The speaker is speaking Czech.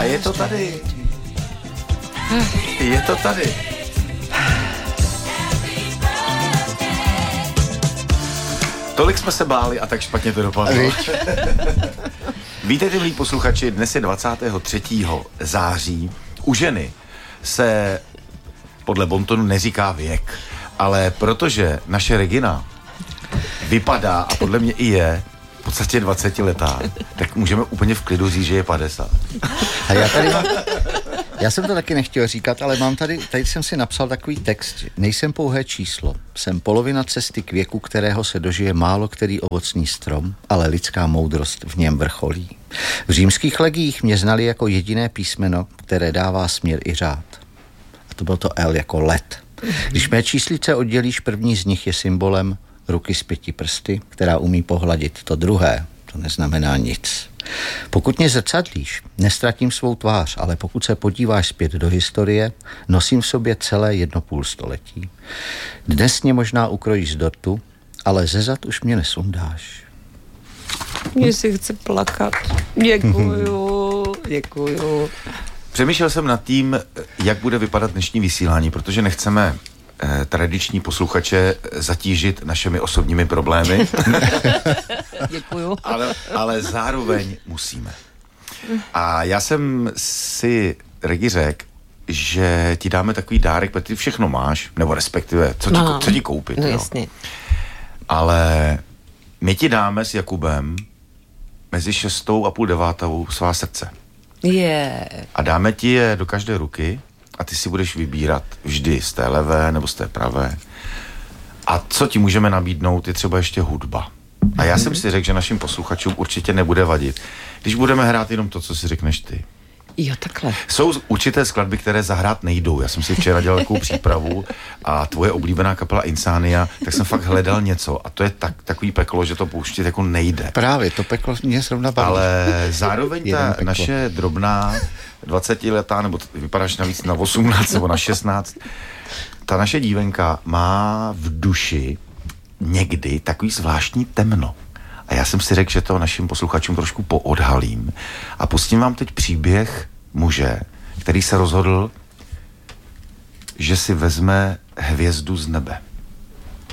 je to tady. Je to tady. Tolik jsme se báli a tak špatně to dopadlo. Vítejte, milí posluchači, dnes je 23. září. U ženy se podle bontonu neříká věk, ale protože naše Regina vypadá a podle mě i je v podstatě 20 letá, tak můžeme úplně v klidu říct, že je 50. A já jsem to taky nechtěl říkat, ale mám tady jsem si napsal takový text. Nejsem pouhé číslo, jsem polovina cesty k věku, kterého se dožije málo který ovocný strom, ale lidská moudrost v něm vrcholí. V římských legiích mě znali jako jediné písmeno, které dává směr i řád. A to byl to L jako led. Když mé číslice oddělíš, první z nich je symbolem ruky s 5 prsty, která umí pohladit to druhé. To neznamená nic. Pokud mě zrcadlíš, nestratím svou tvář, ale pokud se podíváš zpět do historie, nosím v sobě celé 1,5 století. Dnes mě možná ukrojíš z dortu, ale ze zad už mě nesundáš. Mně si chce plakat. Děkuju. Přemýšlel jsem nad tím, jak bude vypadat dnešní vysílání, protože nechceme tradiční posluchače zatížit našimi osobními problémy. Děkuju. Ale zároveň musíme. A já jsem si, Regi, řekl, že ti dáme takový dárek, protože ty všechno máš, nebo respektive, co ti koupit. No jo? jasně. Ale my ti dáme s Jakubem mezi 6. a půl 9. svá srdce. A dáme ti je do každé ruky a ty si budeš vybírat vždy z té levé nebo z té pravé. A co ti můžeme nabídnout, je třeba ještě hudba. A já jsem si řekl, že našim posluchačům určitě nebude vadit, když budeme hrát jenom to, co si řekneš ty. Jo, takhle. Jsou určité skladby, které zahrát nejdou. Já jsem si včera dělal takovou přípravu a tvoje oblíbená kapela Insania, tak jsem fakt hledal něco a to je takový peklo, že to pouštět jako nejde. Právě, to peklo mě zrovna baví. Ale zároveň ta naše drobná 20letá, nebo vypadáš navíc na 18 nebo na 16, ta naše dívenka má v duši někdy takový zvláštní temno. A já jsem si řekl, že to našim posluchačům trošku poodhalím a pustím vám teď příběh muže, který se rozhodl, že si vezme hvězdu z nebe.